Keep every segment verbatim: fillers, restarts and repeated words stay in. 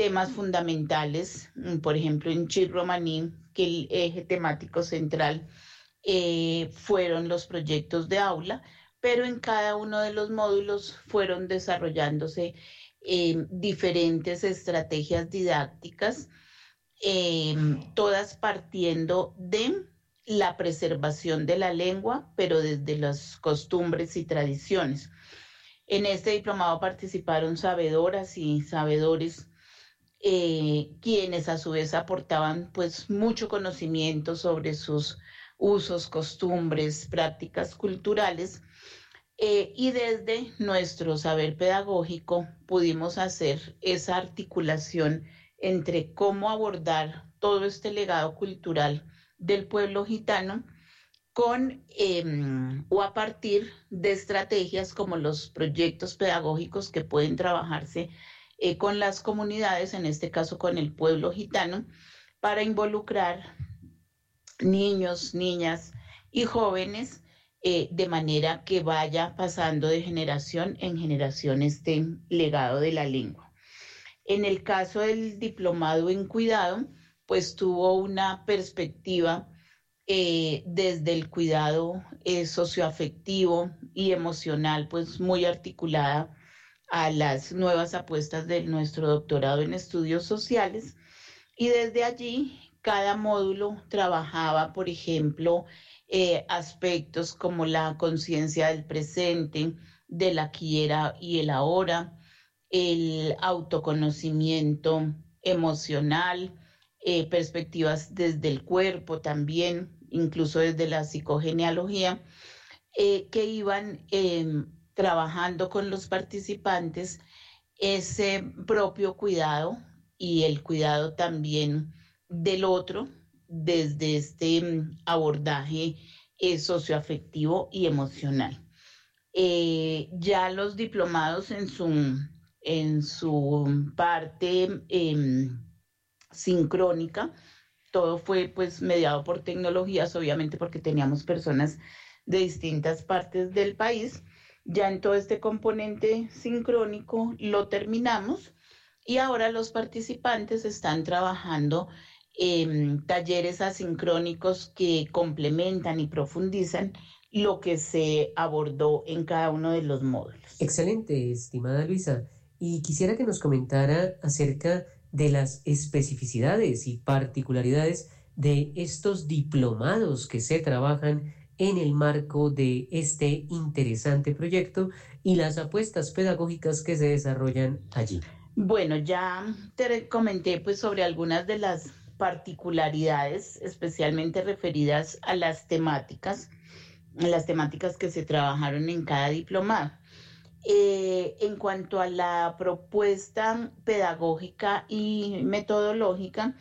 temas fundamentales, por ejemplo en Chip Romaní, que el eje temático central eh, fueron los proyectos de aula, pero en cada uno de los módulos fueron desarrollándose eh, diferentes estrategias didácticas, eh, todas partiendo de la preservación de la lengua, pero desde las costumbres y tradiciones. En este diplomado participaron sabedoras y sabedores, eh, quienes a su vez aportaban pues mucho conocimiento sobre sus usos, costumbres, prácticas culturales, eh, y desde nuestro saber pedagógico pudimos hacer esa articulación entre cómo abordar todo este legado cultural del pueblo gitano con eh, o a partir de estrategias como los proyectos pedagógicos que pueden trabajarse eh, con las comunidades, en este caso con el pueblo gitano, para involucrar niños, niñas y jóvenes eh, de manera que vaya pasando de generación en generación este legado de la lengua. En el caso del diplomado en cuidado, pues tuvo una perspectiva eh, desde el cuidado eh, socioafectivo y emocional, pues muy articulada a las nuevas apuestas de nuestro doctorado en estudios sociales. Y desde allí, cada módulo trabajaba, por ejemplo, eh, aspectos como la conciencia del presente, del aquí y el ahora, el autoconocimiento emocional, eh, perspectivas desde el cuerpo también, incluso desde la psicogenealogía, eh, que iban eh, trabajando con los participantes ese propio cuidado y el cuidado también del otro desde este mm, abordaje eh, socioafectivo y emocional. Eh, ya los diplomados en su, en su parte eh, sincrónica, todo fue pues mediado por tecnologías, obviamente porque teníamos personas de distintas partes del país. Ya en todo este componente sincrónico lo terminamos y ahora los participantes están trabajando en talleres asincrónicos que complementan y profundizan lo que se abordó en cada uno de los módulos. Excelente, estimada Luisa. Y quisiera que nos comentara acerca de las especificidades y particularidades de estos diplomados que se trabajan en el marco de este interesante proyecto y las apuestas pedagógicas que se desarrollan allí. Bueno, ya te comenté pues sobre algunas de las particularidades, especialmente referidas a las temáticas, a las temáticas que se trabajaron en cada diplomado. Eh, en cuanto a la propuesta pedagógica y metodológica,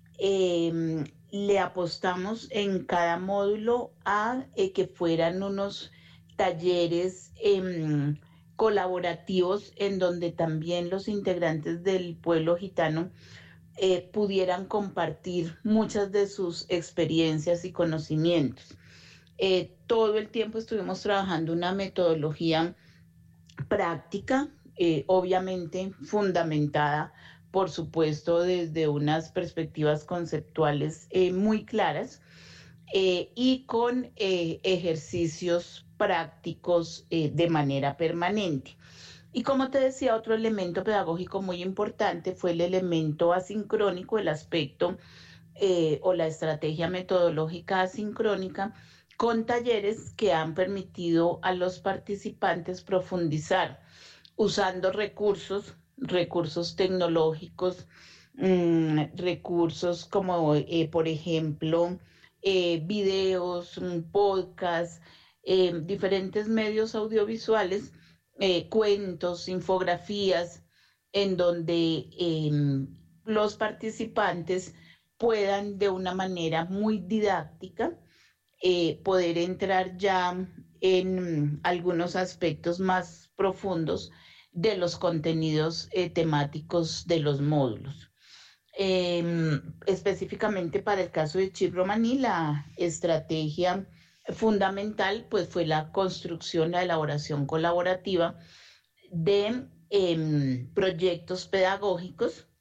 eh, le apostamos en cada módulo a eh, que fueran unos talleres eh, colaborativos en donde también los integrantes del pueblo gitano eh, pudieran compartir muchas de sus experiencias y conocimientos. Eh, todo el tiempo estuvimos trabajando una metodología práctica, eh, obviamente fundamentada, por supuesto, desde unas perspectivas conceptuales eh, muy claras eh, y con eh, ejercicios prácticos eh, de manera permanente. Y como te decía, otro elemento pedagógico muy importante fue el elemento asincrónico, el aspecto eh, o la estrategia metodológica asincrónica, con talleres que han permitido a los participantes profundizar usando recursos, recursos tecnológicos, mmm, recursos como, eh, por ejemplo, eh, videos, podcasts, eh, diferentes medios audiovisuales, eh, cuentos, infografías, en donde eh, los participantes puedan de una manera muy didáctica eh, poder entrar ya en algunos aspectos más profundos de los contenidos eh, temáticos de los módulos. Eh, específicamente para el caso de Chip Romaní, la estrategia fundamental pues fue la construcción, la elaboración colaborativa de eh, proyectos pedagógicos